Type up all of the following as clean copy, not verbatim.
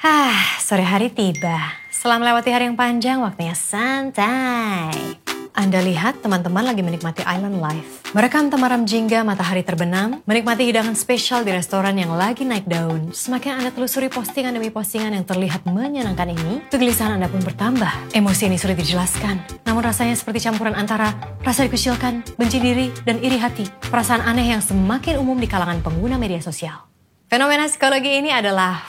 Sore hari tiba. Setelah melewati hari yang panjang, waktunya santai. Anda lihat teman-teman lagi menikmati island life. Merekam temaram jingga matahari terbenam, menikmati hidangan spesial di restoran yang lagi naik daun. Semakin Anda telusuri postingan demi postingan yang terlihat menyenangkan ini, kegelisahan Anda pun bertambah. Emosi ini sulit dijelaskan, namun rasanya seperti campuran antara rasa dikucilkan, benci diri, dan iri hati. Perasaan aneh yang semakin umum di kalangan pengguna media sosial. Fenomena psikologi ini adalah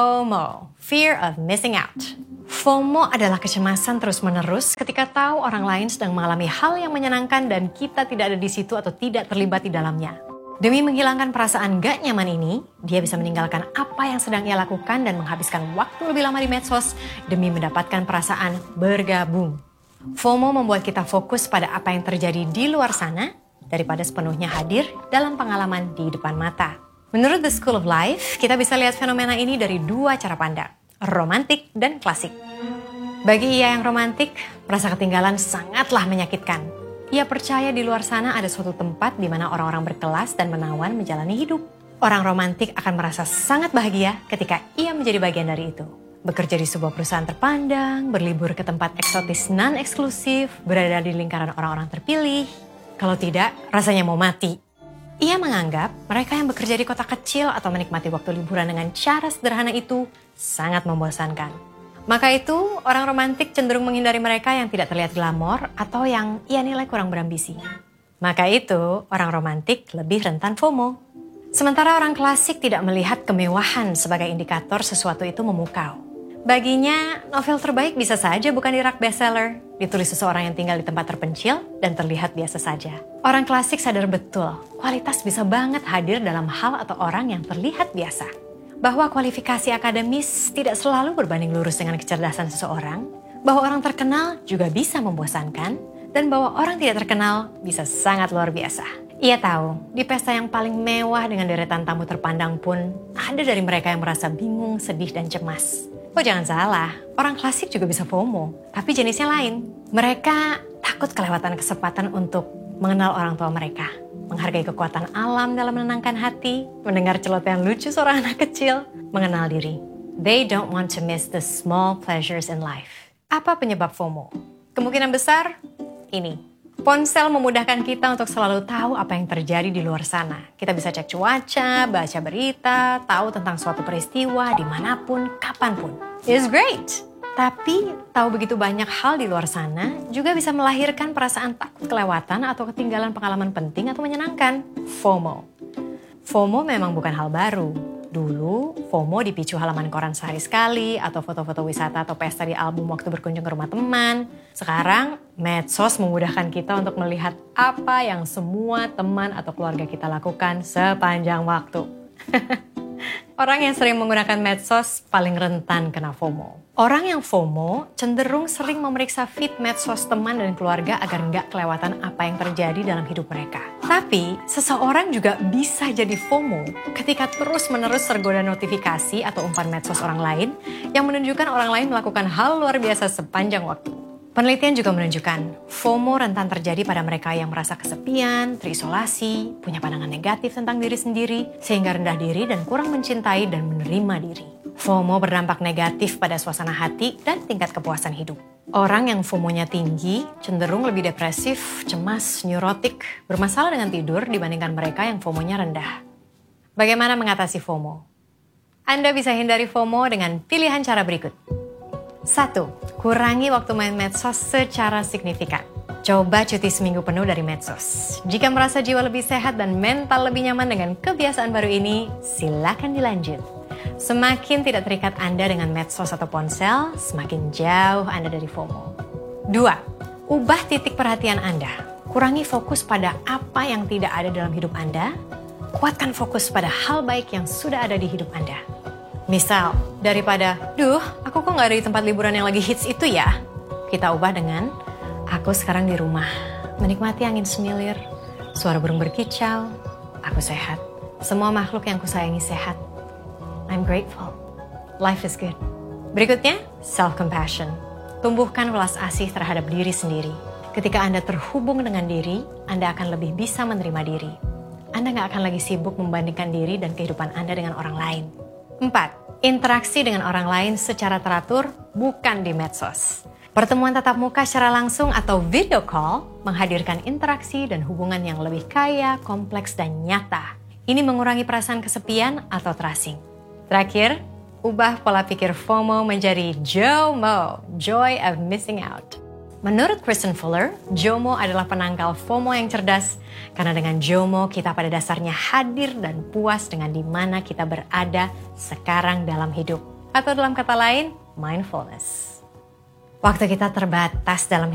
FOMO, Fear of Missing Out. FOMO adalah kecemasan terus-menerus ketika tahu orang lain sedang mengalami hal yang menyenangkan dan kita tidak ada di situ atau tidak terlibat di dalamnya. Demi menghilangkan perasaan gak nyaman ini, dia bisa meninggalkan apa yang sedang ia lakukan dan menghabiskan waktu lebih lama di medsos demi mendapatkan perasaan bergabung. FOMO membuat kita fokus pada apa yang terjadi di luar sana daripada sepenuhnya hadir dalam pengalaman di depan mata. Menurut The School of Life, kita bisa lihat fenomena ini dari dua cara pandang, romantik dan klasik. Bagi ia yang romantik, merasa ketinggalan sangatlah menyakitkan. Ia percaya di luar sana ada suatu tempat di mana orang-orang berkelas dan menawan menjalani hidup. Orang romantik akan merasa sangat bahagia ketika ia menjadi bagian dari itu. Bekerja di sebuah perusahaan terpandang, berlibur ke tempat eksotis non-eksklusif, berada di lingkaran orang-orang terpilih. Kalau tidak, rasanya mau mati. Ia menganggap mereka yang bekerja di kota kecil atau menikmati waktu liburan dengan cara sederhana itu sangat membosankan. Maka itu, orang romantik cenderung menghindari mereka yang tidak terlihat glamor atau yang ia nilai kurang berambisi. Maka itu, orang romantik lebih rentan FOMO. Sementara orang klasik tidak melihat kemewahan sebagai indikator sesuatu itu memukau. Baginya, novel terbaik bisa saja bukan di rak bestseller, ditulis seseorang yang tinggal di tempat terpencil dan terlihat biasa saja. Orang klasik sadar betul, kualitas bisa banget hadir dalam hal atau orang yang terlihat biasa. Bahwa kualifikasi akademis tidak selalu berbanding lurus dengan kecerdasan seseorang, bahwa orang terkenal juga bisa membosankan, dan bahwa orang tidak terkenal bisa sangat luar biasa. Ia tahu, di pesta yang paling mewah dengan deretan tamu terpandang pun, ada dari mereka yang merasa bingung, sedih, dan cemas. Oh jangan salah, orang klasik juga bisa FOMO, tapi jenisnya lain. Mereka takut kelewatan kesempatan untuk mengenal orang tua mereka, menghargai kekuatan alam dalam menenangkan hati, mendengar celotehan lucu seorang anak kecil, mengenal diri. They don't want to miss the small pleasures in life. Apa penyebab FOMO? Kemungkinan besar, ini. Ponsel memudahkan kita untuk selalu tahu apa yang terjadi di luar sana. Kita bisa cek cuaca, baca berita, tahu tentang suatu peristiwa dimanapun, kapanpun. It's great! Tapi tahu begitu banyak hal di luar sana juga bisa melahirkan perasaan takut kelewatan atau ketinggalan pengalaman penting atau menyenangkan. FOMO. FOMO memang bukan hal baru. Dulu, FOMO dipicu halaman koran sehari sekali, atau foto-foto wisata atau pesta di album waktu berkunjung ke rumah teman. Sekarang, medsos memudahkan kita untuk melihat apa yang semua teman atau keluarga kita lakukan sepanjang waktu. Orang yang sering menggunakan medsos paling rentan kena FOMO. Orang yang FOMO cenderung sering memeriksa feed medsos teman dan keluarga agar nggak kelewatan apa yang terjadi dalam hidup mereka. Tapi, seseorang juga bisa jadi FOMO ketika terus-menerus tergoda notifikasi atau umpan medsos orang lain yang menunjukkan orang lain melakukan hal luar biasa sepanjang waktu. Penelitian juga menunjukkan FOMO rentan terjadi pada mereka yang merasa kesepian, terisolasi, punya pandangan negatif tentang diri sendiri, sehingga rendah diri dan kurang mencintai dan menerima diri. FOMO berdampak negatif pada suasana hati dan tingkat kepuasan hidup. Orang yang FOMO-nya tinggi cenderung lebih depresif, cemas, neurotik, bermasalah dengan tidur dibandingkan mereka yang FOMO-nya rendah. Bagaimana mengatasi FOMO? Anda bisa hindari FOMO dengan pilihan cara berikut. 1. Kurangi waktu main medsos secara signifikan. Coba cuti seminggu penuh dari medsos. Jika merasa jiwa lebih sehat dan mental lebih nyaman dengan kebiasaan baru ini, silakan dilanjut. Semakin tidak terikat Anda dengan medsos atau ponsel, semakin jauh Anda dari FOMO. 2. Ubah titik perhatian Anda. Kurangi fokus pada apa yang tidak ada dalam hidup Anda. Kuatkan fokus pada hal baik yang sudah ada di hidup Anda. Misal, daripada, aku kok gak ada di tempat liburan yang lagi hits itu ya? Kita ubah dengan, aku sekarang di rumah, menikmati angin semilir, suara burung berkicau, aku sehat. Semua makhluk yang kusayangi sehat. I'm grateful. Life is good. Berikutnya, self-compassion. Tumbuhkan welas asih terhadap diri sendiri. Ketika Anda terhubung dengan diri, Anda akan lebih bisa menerima diri. Anda gak akan lagi sibuk membandingkan diri dan kehidupan Anda dengan orang lain. 4. Interaksi dengan orang lain secara teratur, bukan di medsos. Pertemuan tatap muka secara langsung atau video call menghadirkan interaksi dan hubungan yang lebih kaya, kompleks, dan nyata. Ini mengurangi perasaan kesepian atau terasing. Terakhir, ubah pola pikir FOMO menjadi JOMO, Joy of Missing Out. Menurut Kristen Fuller, JOMO adalah penangkal FOMO yang cerdas karena dengan JOMO kita pada dasarnya hadir dan puas dengan di mana kita berada sekarang dalam hidup. Atau dalam kata lain, mindfulness. Waktu kita terbatas dalam